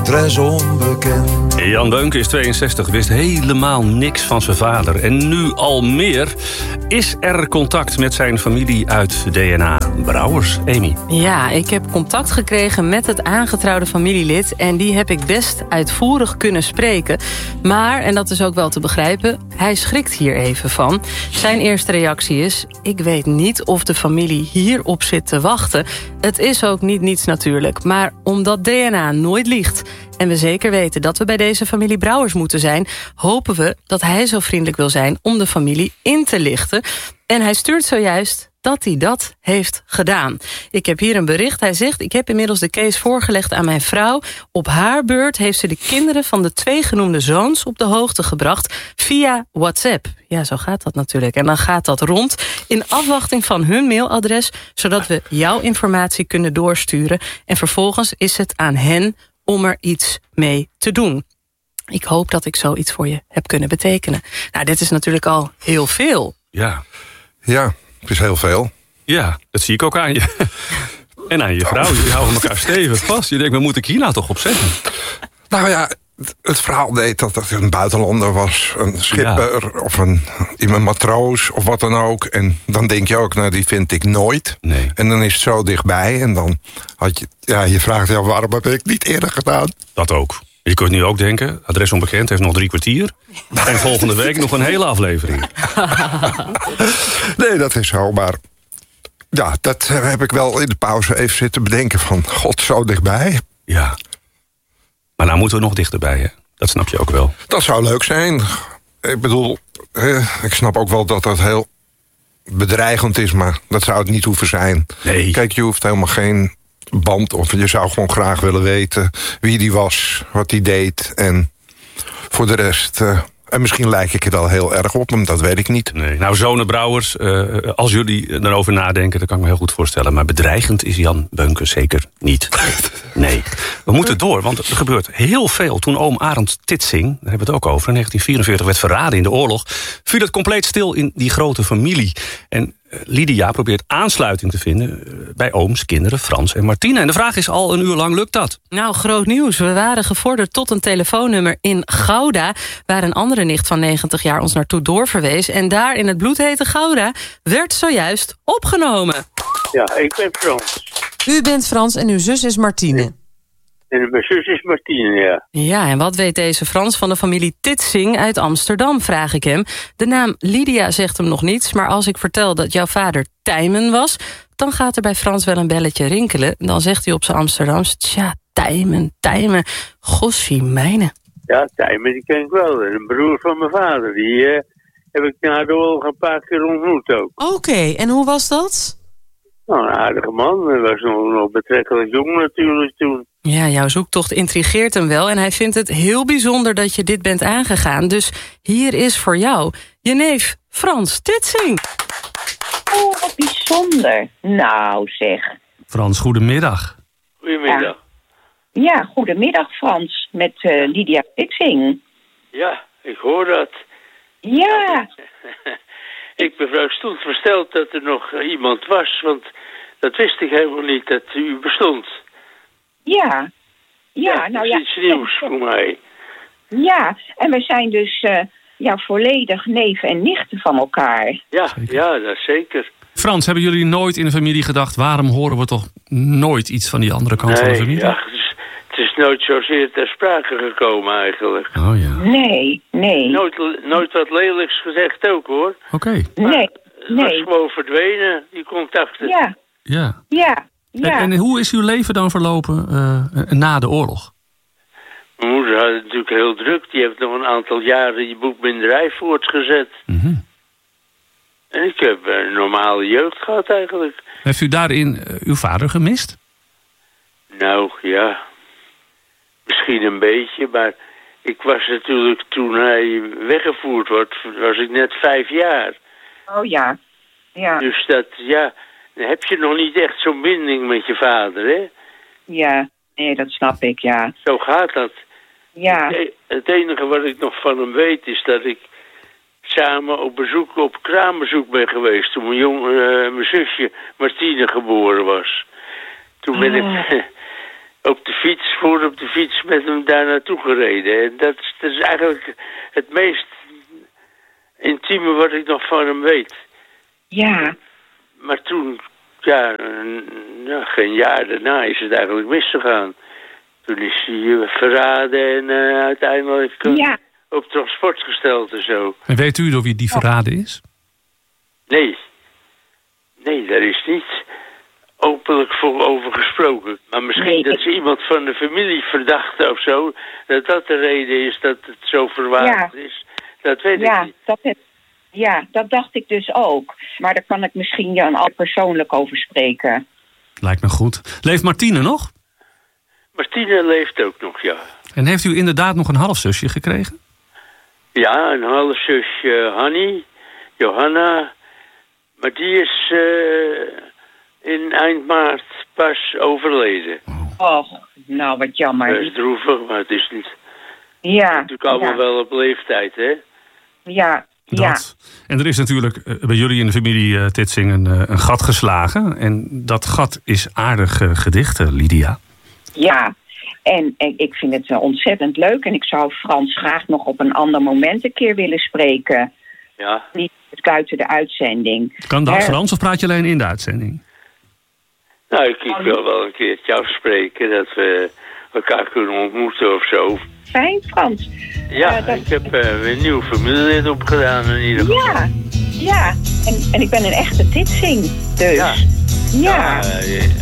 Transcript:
adres onbekend. Jan Beunke is 62, wist helemaal niks van zijn vader. En nu al meer. Is er contact met zijn familie uit DNA Brouwers, Amy? Ja, ik heb contact gekregen met het aangetrouwde familielid... en die heb ik best uitvoerig kunnen spreken. Maar, en dat is ook wel te begrijpen, hij schrikt hier even van. Zijn eerste reactie is... ik weet niet of de familie hierop zit te wachten. Het is ook niet niets natuurlijk. Maar omdat DNA nooit liegt... en we zeker weten dat we bij deze familie Brouwers moeten zijn... hopen we dat hij zo vriendelijk wil zijn om de familie in te lichten. En hij stuurt zojuist dat hij dat heeft gedaan. Ik heb hier een bericht. Hij zegt, ik heb inmiddels de case voorgelegd aan mijn vrouw. Op haar beurt heeft ze de kinderen van de 2 genoemde zoons op de hoogte gebracht via WhatsApp. Ja, zo gaat dat natuurlijk. En dan gaat dat rond in afwachting van hun mailadres... zodat we jouw informatie kunnen doorsturen. En vervolgens is het aan hen om er iets mee te doen. Ik hoop dat ik zoiets voor je heb kunnen betekenen. Nou, dit is natuurlijk al heel veel. Ja. Ja, het is heel veel. Ja, dat zie ik ook aan je. En aan je vrouw. Die houden elkaar stevig vast. Je denkt, wat moet ik hier nou toch op zeggen? Nou ja, het verhaal deed dat het een buitenlander was. Een schipper of een matroos of wat dan ook. En dan denk je ook, nou die vind ik nooit. Nee. En dan is het zo dichtbij. En dan had je, je vraagt je, waarom heb ik niet eerder gedaan? Dat ook. Je kunt nu ook denken, adres onbekend heeft nog 3 kwartier. En volgende week nog een hele aflevering. Nee, dat is zo, maar... Ja, dat heb ik wel in de pauze even zitten bedenken van... God, zo dichtbij. Ja. Maar nou moeten we nog dichterbij, hè? Dat snap je ook wel. Dat zou leuk zijn. Ik bedoel, ik snap ook wel dat dat heel bedreigend is... maar dat zou het niet hoeven zijn. Nee. Kijk, je hoeft helemaal geen band... of je zou gewoon graag willen weten wie die was, wat die deed... en voor de rest... En misschien lijk ik er wel heel erg op hem, dat weet ik niet. Nee. Nou, zonen Brouwers, als jullie erover nadenken... dat kan ik me heel goed voorstellen. Maar bedreigend is Jan Beunke zeker niet. Nee. We moeten door, want er gebeurt heel veel. Toen oom Arend Titsing, daar hebben we het ook over... in 1944 werd verraden in de oorlog... viel het compleet stil in die grote familie. En Lydia probeert aansluiting te vinden... bij ooms, kinderen, Frans en Martine. En de vraag is al een uur lang, lukt dat? Nou, groot nieuws. We waren gevorderd tot een telefoonnummer in Gouda... waar een andere nicht van 90 jaar ons naartoe doorverwees. En daar in het bloedhete Gouda werd zojuist opgenomen. Ja, ik ben Frans. U bent Frans en uw zus is Martine. En mijn zus is Martine, ja. Ja, en wat weet deze Frans van de familie Titsing uit Amsterdam, vraag ik hem. De naam Lydia zegt hem nog niets, maar als ik vertel dat jouw vader Tijmen was... dan gaat er bij Frans wel een belletje rinkelen. Dan zegt hij op zijn Amsterdams, tja, Tijmen, gossie mijne. Ja, Tijmen, die ken ik wel. Een broer van mijn vader, die heb ik na de oorlog een paar keer ontmoet ook. Oké, en hoe was dat? Nou, een aardige man. Hij was nog betrekkelijk jong natuurlijk toen. Ja, jouw zoektocht intrigeert hem wel en hij vindt het heel bijzonder dat je dit bent aangegaan. Dus hier is voor jou je neef Frans Titsing. Oh, wat bijzonder. Nou zeg. Frans, goedemiddag. Goedemiddag. Ja, goedemiddag Frans, met Lydia Titsing. Ja, ik hoor dat. Ja. Ik mevrouw stond versteld dat er nog iemand was, want dat wist ik helemaal niet dat u bestond. Ja. Nou dat is ja. iets nieuws voor mij. Ja, en we zijn dus volledig neef en nichten van elkaar. Ja, dat is zeker. Frans, hebben jullie nooit in de familie gedacht... waarom horen we toch nooit iets van die andere kant van de familie? Ja, het is nooit zozeer ter sprake gekomen eigenlijk. Oh ja. Nee. Nooit wat lelijks gezegd ook, hoor. Oké. Nee. Het was gewoon verdwenen, die contacten. Ja. En hoe is uw leven dan verlopen na de oorlog? Mijn moeder had het natuurlijk heel druk. Die heeft nog een aantal jaren die boekbinderij voortgezet. Mm-hmm. En ik heb een normale jeugd gehad eigenlijk. Heeft u daarin uw vader gemist? Nou, ja. Misschien een beetje, maar ik was natuurlijk toen hij weggevoerd was ik net 5 jaar. Oh ja. Dus dan heb je nog niet echt zo'n binding met je vader, hè? Ja, nee, dat snap ik, ja. Zo gaat dat. Ja. Het enige wat ik nog van hem weet is dat ik samen op kraambezoek ben geweest toen mijn zusje Martine geboren was. Toen ben ik op de fiets met hem daar naartoe gereden. En dat is eigenlijk het meest intieme wat ik nog van hem weet. Ja. Maar toen, geen jaar daarna is het eigenlijk misgegaan. Toen is hij verraden en uiteindelijk op transport gesteld en zo. En weet u door wie die verraden is? Nee, daar is niet openlijk voor over gesproken. Maar misschien dat ze iemand van de familie verdachten of zo. Dat de reden is dat het zo verwaard is. Dat weet ik niet. Dat dacht ik dus ook. Maar daar kan ik misschien Jan al persoonlijk over spreken. Lijkt me goed. Leeft Martine nog? Martine leeft ook nog, ja. En heeft u inderdaad nog een halfzusje gekregen? Ja, een halfzusje Hanny, Johanna. Maar die is in eind maart pas overleden. Och, nou wat jammer. Dat is droevig, maar het is niet... Ja. Het is natuurlijk allemaal wel op leeftijd, hè? Ja. Dat. En er is natuurlijk bij jullie in de familie Titsing een gat geslagen. En dat gat is aardig gedicht, Lydia. Ja, en ik vind het ontzettend leuk. En ik zou Frans graag nog op een ander moment een keer willen spreken. Ja. Niet buiten de uitzending. Kan dat, Frans, of praat je alleen in de uitzending? Nou, ik wil wel een keertje afspreken dat we elkaar kunnen ontmoeten of zo. Fijn, Frans. Ja, ik heb weer een nieuw familielid opgedaan in ieder geval. Ja. En ik ben een echte Titsing, dus. Ja.